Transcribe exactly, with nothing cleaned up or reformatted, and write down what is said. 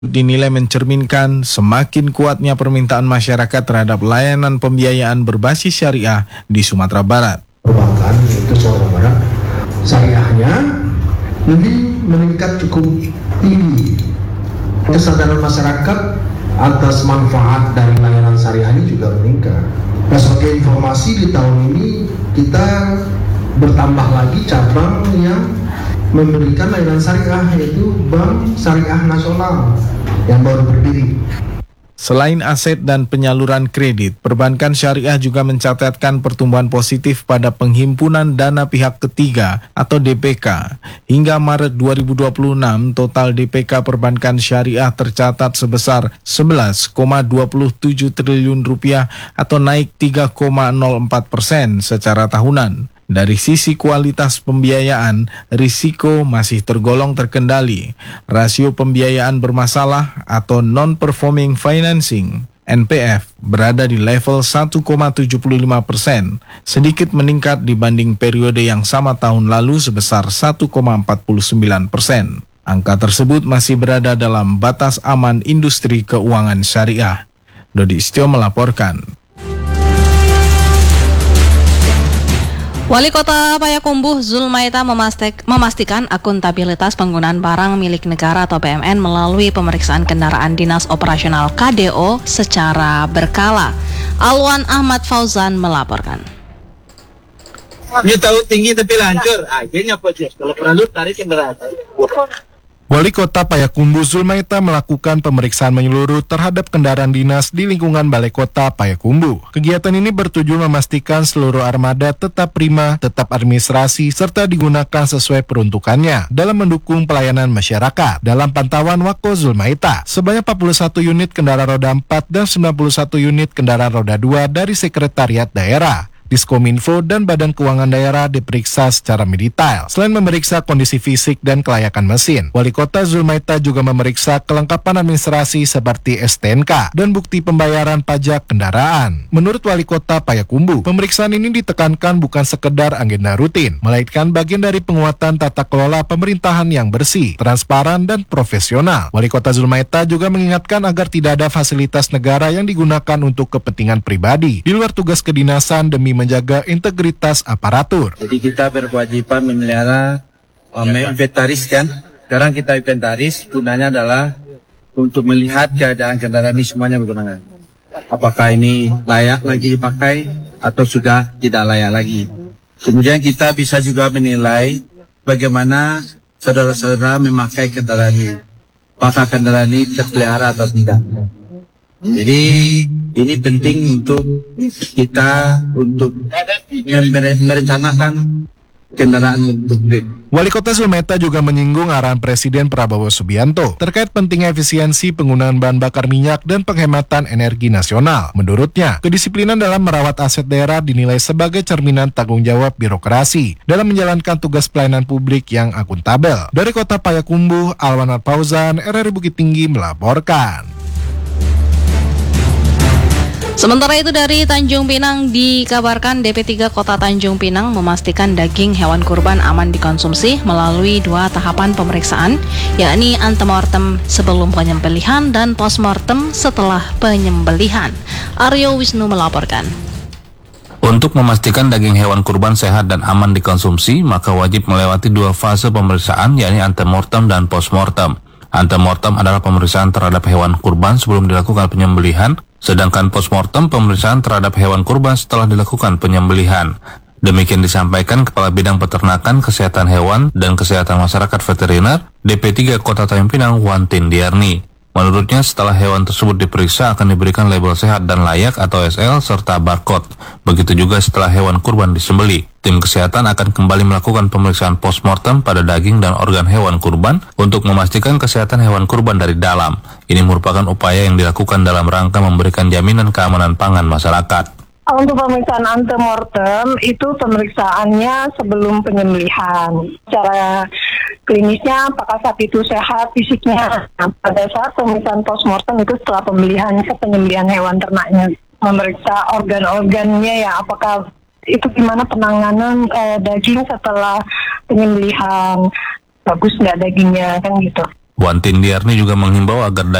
dinilai mencerminkan semakin kuatnya permintaan masyarakat terhadap layanan pembiayaan berbasis syariah di Sumatera Barat. Perbankan yaitu Sumatera Barat, syariahnya lebih meningkat cukup tinggi. Kesadaran masyarakat atas manfaat dari layanan syariah ini juga meningkat. Nah, sebagai informasi di tahun ini kita bertambah lagi cabang yang memberikan layanan syariah, yaitu Bank Syariah Nasional yang baru berdiri. Selain aset dan penyaluran kredit, perbankan syariah juga mencatatkan pertumbuhan positif pada penghimpunan dana pihak ketiga atau D P K. Hingga Maret dua ribu dua puluh enam, total D P K perbankan syariah tercatat sebesar sebelas koma dua tujuh triliun rupiah atau naik tiga koma nol empat persen secara tahunan. Dari sisi kualitas pembiayaan, risiko masih tergolong terkendali. Rasio pembiayaan bermasalah atau non-performing financing N P F berada di level satu koma tujuh lima persen, sedikit meningkat dibanding periode yang sama tahun lalu sebesar satu koma empat sembilan persen. Angka tersebut masih berada dalam batas aman industri keuangan syariah. Dodi Istio melaporkan. Wali Kota Payakumbuh Zulmaita memastik, memastikan akuntabilitas penggunaan barang milik negara atau B M N melalui pemeriksaan kendaraan dinas operasional K D O secara berkala. Alwan Ahmad Fauzan melaporkan. Ini tahu tinggi tapi lancur, akhirnya apa sih? Kalau perlu tarik kendaraan. Wali Kota Payakumbuh Zulmaita melakukan pemeriksaan menyeluruh terhadap kendaraan dinas di lingkungan Balai Kota Payakumbuh. Kegiatan ini bertujuan memastikan seluruh armada tetap prima, tetap administrasi, serta digunakan sesuai peruntukannya dalam mendukung pelayanan masyarakat. Dalam pantauan Wako Zulmaita, sebanyak empat puluh satu unit kendaraan roda empat dan sembilan puluh satu unit kendaraan roda dua dari Sekretariat Daerah, Diskominfo, dan Badan Keuangan Daerah diperiksa secara mendetail. Selain memeriksa kondisi fisik dan kelayakan mesin, Wali Kota Zulmaita juga memeriksa kelengkapan administrasi seperti S T N K dan bukti pembayaran pajak kendaraan. Menurut Wali Kota Payakumbuh, pemeriksaan ini ditekankan bukan sekedar agenda rutin, melainkan bagian dari penguatan tata kelola pemerintahan yang bersih, transparan, dan profesional. Wali Kota Zulmaita juga mengingatkan agar tidak ada fasilitas negara yang digunakan untuk kepentingan pribadi di luar tugas kedinasan demi menjaga integritas aparatur. Jadi kita berkewajiban memelihara uh, inventaris kan. Sekarang kita inventaris, gunanya adalah untuk melihat keadaan kendaraan ini semuanya bagaimana. Apakah ini layak lagi dipakai atau sudah tidak layak lagi. Kemudian kita bisa juga menilai bagaimana saudara-saudara memakai kendaraan ini. Apakah kendaraan ini terpelihara atau tidak. Jadi ini penting untuk kita untuk merencanakan kendaraan untuk beli. Wali Kota Zulmaita juga menyinggung arahan Presiden Prabowo Subianto terkait pentingnya efisiensi penggunaan bahan bakar minyak dan penghematan energi nasional. Menurutnya, kedisiplinan dalam merawat aset daerah dinilai sebagai cerminan tanggung jawab birokrasi dalam menjalankan tugas pelayanan publik yang akuntabel. Dari Kota Payakumbuh, Alwan Ahmad Fauzan, R R I Bukit Tinggi melaporkan. Sementara itu dari Tanjung Pinang dikabarkan D P tiga Kota Tanjung Pinang memastikan daging hewan kurban aman dikonsumsi melalui dua tahapan pemeriksaan, yakni antemortem sebelum penyembelihan dan postmortem setelah penyembelihan. Aryo Wisnu melaporkan. Untuk memastikan daging hewan kurban sehat dan aman dikonsumsi, maka wajib melewati dua fase pemeriksaan, yakni antemortem dan postmortem. Antemortem adalah pemeriksaan terhadap hewan kurban sebelum dilakukan penyembelihan, sedangkan postmortem pemeriksaan terhadap hewan kurban setelah dilakukan penyembelihan. Demikian disampaikan Kepala Bidang Peternakan, Kesehatan Hewan, dan Kesehatan Masyarakat Veteriner D P tiga Kota Tanjung Pinang, Wantin Diarni. Menurutnya, setelah hewan tersebut diperiksa akan diberikan label sehat dan layak atau S L serta barcode. Begitu juga setelah hewan kurban disembeli. Tim kesehatan akan kembali melakukan pemeriksaan postmortem pada daging dan organ hewan kurban untuk memastikan kesehatan hewan kurban dari dalam. Ini merupakan upaya yang dilakukan dalam rangka memberikan jaminan keamanan pangan masyarakat. Untuk pemeriksaan antemortem itu pemeriksaannya sebelum penyembelihan. Secara klinisnya apakah sapi itu sehat fisiknya. Nah, pada saat pemeriksaan postmortem itu setelah pembelian penyembelihan hewan ternaknya, memeriksa organ-organnya ya, apakah itu gimana penanganan eh, daging setelah penyembelihan, bagus nggak dagingnya kan gitu. Bu Antin Diarni juga menghimbau agar